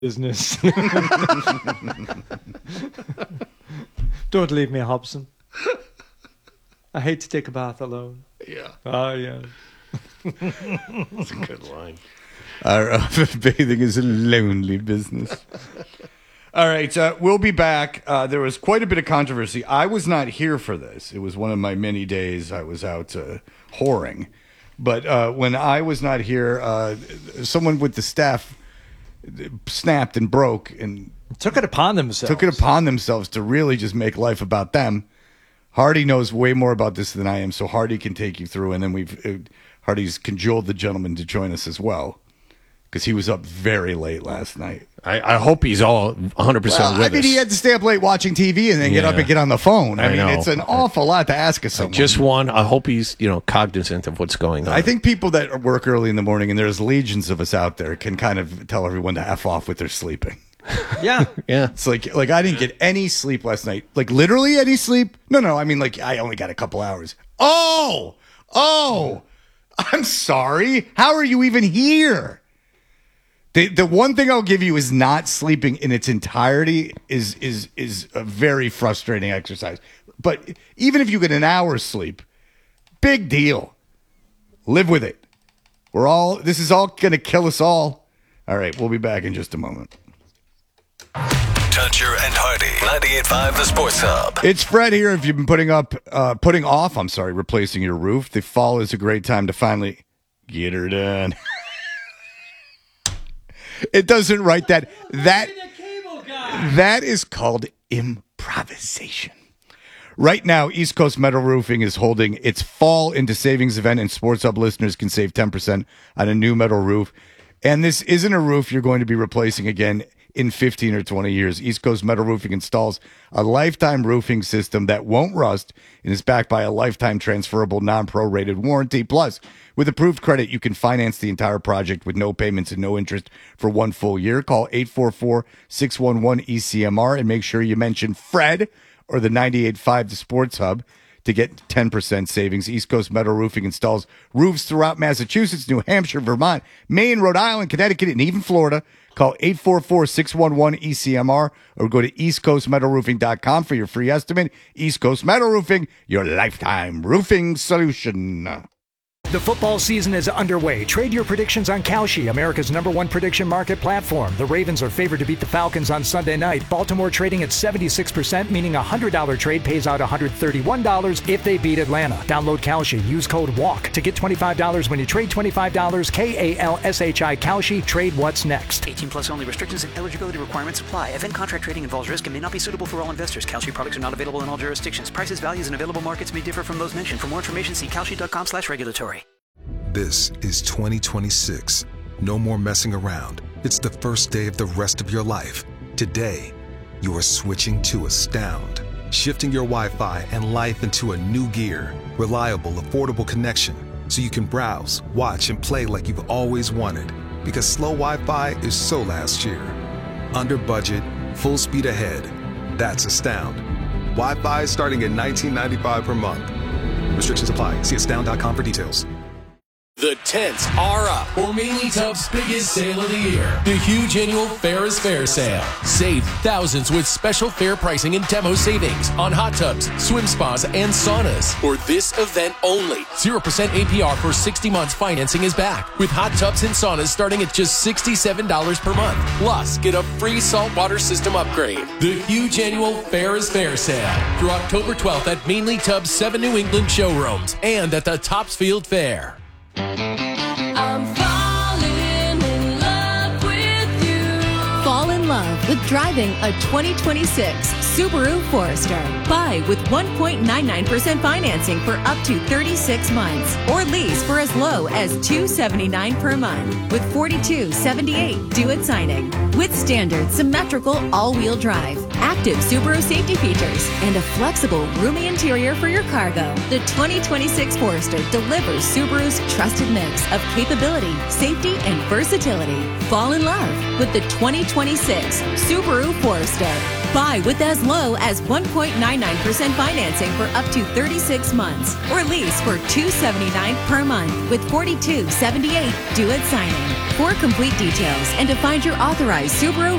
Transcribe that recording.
business. Don't leave me, Hobson. I hate to take a bath alone. Yeah. Oh, yeah. That's a good line. Bathing is a lonely business. All right, we'll be back. There was quite a bit of controversy. I was not here for this. It was one of my many days I was out whoring. But when I was not here, someone with the staff snapped and broke and took it upon themselves to really just make life about them. Hardy knows way more about this than I am, so Hardy can take you through. And then Hardy's cajoled the gentleman to join us as well, because he was up very late last night. I hope he's all 100% with us. I mean, he had to stay up late watching TV and then get up and get on the phone. I mean, it's an awful lot to ask of someone. I hope he's cognizant of what's going on. I think people that work early in the morning, and there's legions of us out there, can kind of tell everyone to F off with their sleeping. Yeah. It's like I didn't get any sleep last night. Like literally any sleep? No. I mean, like I only got a couple hours. Oh, I'm sorry. How are you even here? The one thing I'll give you is not sleeping in its entirety is a very frustrating exercise. But even if you get an hour's sleep, big deal. Live with it. This is all going to kill us all. All right, we'll be back in just a moment. Toucher and Hardy, 98.5 The Sports Hub. It's Fred here. If you've been putting off replacing your roof, the fall is a great time to finally get her done. It doesn't write that. That is called improvisation. Right now, East Coast Metal Roofing is holding its Fall into Savings event, and Sports Hub listeners can save 10% on a new metal roof. And this isn't a roof you're going to be replacing again in 15 or 20 years. East Coast Metal Roofing installs a lifetime roofing system that won't rust and is backed by a lifetime transferable non-prorated warranty. Plus, with approved credit, you can finance the entire project with no payments and no interest for 1 full year. Call 844-611-ECMR and make sure you mention Fred or the 98.5 The Sports Hub to get 10% savings. East Coast Metal Roofing installs roofs throughout Massachusetts, New Hampshire, Vermont, Maine, Rhode Island, Connecticut, and even Florida. Call 844-611-ECMR or go to eastcoastmetalroofing.com for your free estimate. East Coast Metal Roofing, your lifetime roofing solution. The football season is underway. Trade your predictions on Kalshi, America's #1 prediction market platform. The Ravens are favored to beat the Falcons on Sunday night. Baltimore trading at 76%, meaning a $100 trade pays out $131 if they beat Atlanta. Download Kalshi. Use code WALK to get $25 when you trade $25. KALSHI Kalshi. Trade what's next. 18 plus only. Restrictions and eligibility requirements apply. Event contract trading involves risk and may not be suitable for all investors. Kalshi products are not available in all jurisdictions. Prices, values, and available markets may differ from those mentioned. For more information, see kalshi.com/regulatory. This is 2026. No more messing around. It's the first day of the rest of your life. Today, you are switching to Astound. Shifting your Wi-Fi and life into a new gear. Reliable, affordable connection. So you can browse, watch, and play like you've always wanted. Because slow Wi-Fi is so last year. Under budget, full speed ahead. That's Astound. Wi-Fi starting at $19.95 per month. Restrictions apply. See astound.com for details. The tents are up for Mainly Tub's biggest sale of the year. The huge annual Fair is Fair sale. Save thousands with special fair pricing and demo savings on hot tubs, swim spas, and saunas. For this event only, 0% APR for 60 months financing is back. With hot tubs and saunas starting at just $67 per month. Plus, get a free saltwater system upgrade. The huge annual Fair is Fair sale through October 12th at Mainly Tub's 7 New England showrooms and at the Topsfield Fair. I'm falling in love with you. Fall in love with driving a 2026 Subaru Forester. Buy with 1.99% financing for up to 36 months or lease for as low as $279 per month with $42.78 due at signing. With standard symmetrical all-wheel drive, active Subaru safety features, and a flexible, roomy interior for your cargo, the 2026 Forester delivers Subaru's trusted mix of capability, safety, and versatility. Fall in love with the 2026 Subaru Forester. Buy with as low as 1.99% financing for up to 36 months. Or lease for $279 per month with $42.78 due at signing. For complete details and to find your authorized Subaru